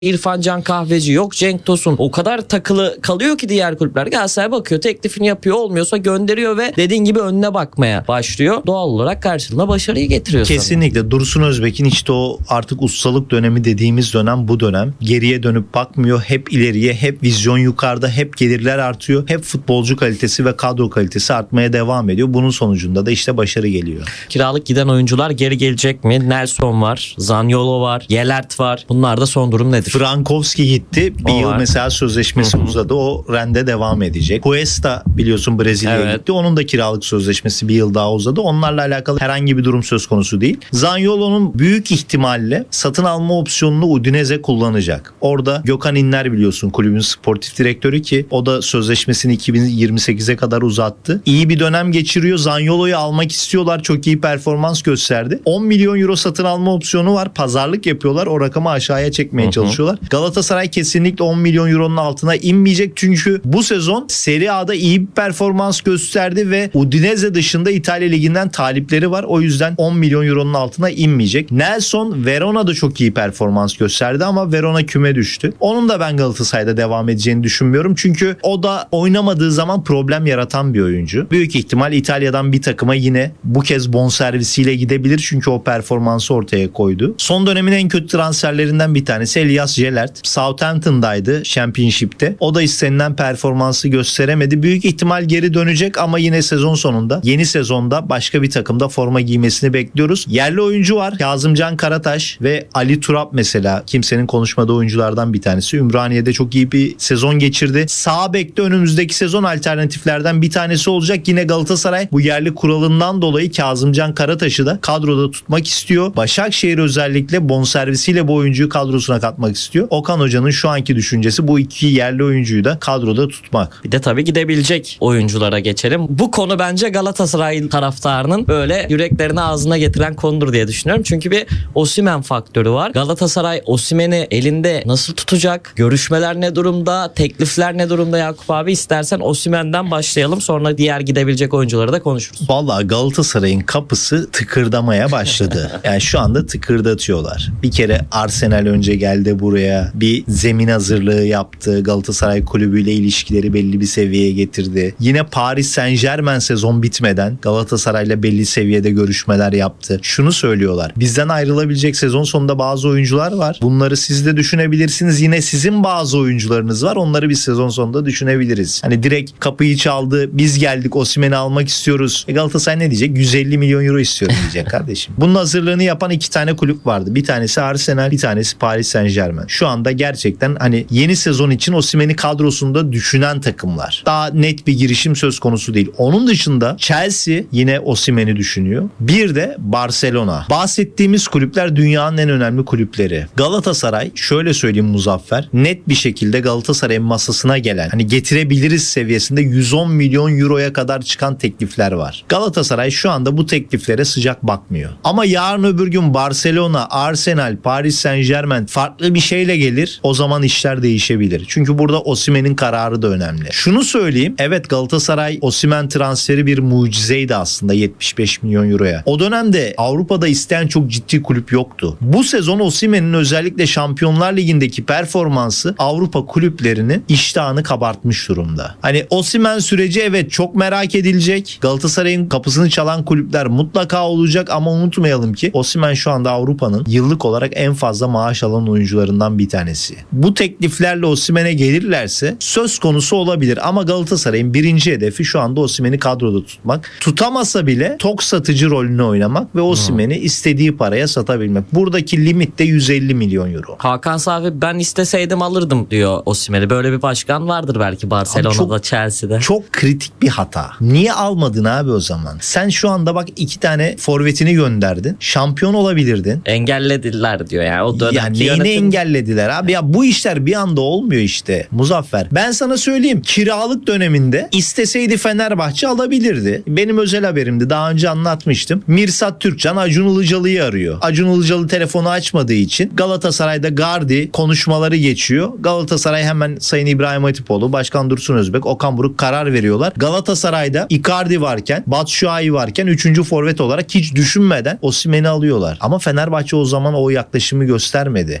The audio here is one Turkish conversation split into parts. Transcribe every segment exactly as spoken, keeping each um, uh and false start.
İrfan Can Kahveci, yok Cenk Tosun. O kadar takılı kalıyor ki diğer kulüpler. Galatasaray bakıyor, teklifini yapıyor, olmuyorsa gönderiyor ve dediğin gibi önüne bakmaya başlıyor. Doğal olarak karşılığına başarıyı getiriyor. Kesinlikle. Sana. Dursun Özbek'in işte o artık ustalık dönemi dediğimiz dönem bu dönem. Geriye dönüp bakmıyor. Hep ileriye, hep vizyon yukarıda, hep gelirler artıyor. Hep futbolcu kalitesi ve kadro kalitesi artmaya devam ediyor. Bunun sonucunda da işte başarı geliyor. Kiralık giden oyuncular geri gelecek mi? Nelson var, Zaniolo var, Yelert var. Bunlar da son durum nedir? Frankowski gitti. Bir O yıl var. mesela sözleşmesi Hı-hı. uzadı. O rende devam edecek. Cuesta biliyorsun Brezilya'ya evet. gitti. Onun da kiralık sözleşmesi bir yıl daha uzadı. Onlarla alakalı herhangi bir durum söz konusu değil. Zaniolo'nun büyük ihtimalle satın alma opsiyonunu Udinese kullanacak. Orada Gökhan İnler biliyorsun kulübün sportif direktörü ki o da sözleşmesini iki bin yirmi sekize kadar uzattı. İyi bir dönem geçiriyor. Zaniolo'yu almak istiyorlar. Çok iyi performans gösterdi. on milyon euro satın alma opsiyonu var. Pazarlık yapıyorlar. O rakamı aşağıya çekmeye Hı-hı. çalışıyorlar. Galatasaray kesinlikle on milyon euronun altına inmeyecek çünkü bu sezon Serie A'da iyi bir performans gösterdi ve Udinese dışında İtalya Ligi'nden talipleri var. O yüzden on milyon euronun altına inmeyecek. Nelson Verona'da çok iyi performans gösterdi ama Verona küme düştü. Onun da ben Galatasaray'da devam edeceğini düşünmüyorum. Çünkü o da oynamadığı zaman problem yaratan bir oyuncu. Büyük ihtimal İtalya'dan bir takıma yine bu kez bonservisiyle gidebilir çünkü o performansı ortaya koydu. Son dönemin en kötü transferlerinden bir tanesi Elias Jelert. Southampton'daydı Championship'te. O da istenilen performansı gösteremedi. Büyük ihtimal geri dönecek ama yine sezon sonunda yeni sezonda başka bir takımda forma giymesini bekliyoruz. Yerli oyuncu var. Kazımcan Karataş ve Ali Turap mesela kimsenin konuşmadığı oyunculardan bir tanesi. Ümraniye'de çok iyi bir sezon geçirdi. Sağ bekte önümüzdeki sezon alternatiflerden bir tanesi olacak. Yine Galatasaray bu yerli kuralından dolayı Kazımcan Karataş'ı da kadroda tutmak istiyor. Başakşehir özellikle bonservisiyle bu oyuncuyu kadrosuna katmak istiyor. Okan Hoca'nın şu anki düşüncesi bu iki yerli oyuncuyu da kadroda tutmak. Bir de tabii gidebilecek oyunculara geçelim. Bu konu bence Galatasaray taraftarının böyle yüreklerini ağzına getiren konudur diye düşünüyorum. Çünkü bir Osimhen faktörü var. Galatasaray Osimhen'i elinde nasıl tutacak? Görüşmeler ne durumda? Teklifler ne durumda Yakup abi? İstersen Osimhen'den başlayalım. Sonra diğer gidebilecek oyuncuları da konuşuruz. Vallahi Galatasaray'ın kapısı tıkırdamaya başladı. Yani şu anda tıkırdatıyorlar. Bir kere Arsenal önce geldi buraya. Bir zemin hazırlığı yaptı. Galatasaray kulübüyle ilişkileri belli bir seviyeye getirdi. Yine Paris Saint-Germain sezon bitmeden Galatasaray'la belli seviyede görüşmeler yaptı. Şunu söylüyorlar. Bizden ayrılabilecek sezon sonunda bazı oyuncular var. Bunları siz de düşünebilirsiniz. Yine sizin bazı oyuncularınız var. Onları biz sezon sonunda düşünebiliriz. Hani direkt kapıyı çaldı. Biz geldik Osimhen'i almak istiyoruz. E Galatasaray ne diyecek? yüz elli milyon euro istiyorum diyecek kardeşim. Bunun hazırlığını yapan iki tane kulüp vardı. Bir tanesi Arsenal, bir tanesi Paris Saint-Germain. Şu anda gerçekten hani yeni sezon için Osimhen'i kadrosunda düşünen takımlar. Daha net bir girişim söz konusu değil. Onun dışında Chelsea yine Osimhen'i düşünüyor. Bir de Barcelona. Bahsettiğimiz kulüpler dünyanın en önemli kulüpleri. Galatasaray şöyle söyleyeyim Muzaffer, net bir şekilde Galatasaray'ın masasına gelen hani getirebiliriz seviyesinde yüz on milyon euroya kadar çıkan teklifler var. Galatasaray şu anda bu tekliflere sıcak bakmıyor. Ama yarın öbür gün Barcelona, Arsenal, Paris Saint-Germain farklı bir şeyle gelir. O zaman işler değişebilir. Çünkü burada Osimhen'in kararı da önemli. Şunu söyleyeyim. Evet Galatasaray Osimhen transferi bir mucizeydi aslında yetmiş beş milyon euroya. O dönemde Avrupa'da isteyen çok ciddi kulüp yoktu. Bu sezon Osimhen'in özellikle Şampiyonlar Ligi'ndeki performansı Avrupa kulüplerinin iştahını kabartmış durumda. Hani Osimhen süreci evet çok merak edilecek. Galatasaray'ın kapısını çalan kulüpler mutlaka olacak ama unutmayalım ki Osimhen şu anda Avrupa'nın yıllık olarak en fazla maaş alan oyuncularından bir tanesi. Bu tekliflerle Osimhen'e gelirlerse söz konusu olabilir ama Galatasaray'ın birinci hedefi şu anda Osimhen'i kadroda tutmak. Tutamasa bile tok satıcı rolünü oynamak ve Osimhen'i hmm. istediği paraya satabilmek. Buradaki limit de yüz elli milyon euro. Hakan Safi ben isteseydim alırdım diyor Osimhen'i. Böyle bir başkan vardır belki Barcelona'da, çok, Chelsea'de. Çok kritik bir hata. Niye almadın abi o zaman? Sen şu anda bak iki tane forvetini gönderdin. Şampiyon olabilirdin. Engellediler diyor yani. O dönemki yani neyini yönetim... engellediler abi? Ya bu işler bir anda olmuyor işte Muzaffer. Ben sana söyleyeyim. Kiralık döneminde isteseydi Fenerbahçe alabilirdi. Benim özel haberimdi. Daha önce anlatmıştım. Mirsat Türkcan Acun Ilıcalı'yı arıyor. Acun Ilıcalı telefonu açmadığı için Galatasaray'da Gardi konuşmaları geçiyor. Galatasaray hemen Sayın İbrahim Hatipoğlu, Başkan Dursun Özbek, Okan Buruk karar veriyorlar. Galatasaray'da Icardi varken, Batshuayi varken üçüncü forvet olarak hiç düşünmeden Osimhen'i alıyorlar. Ama Fenerbahçe o zaman o yaklaşımı göstermedi. Acun Ilıcalı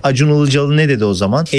Ilıcalı ne dedi o zaman?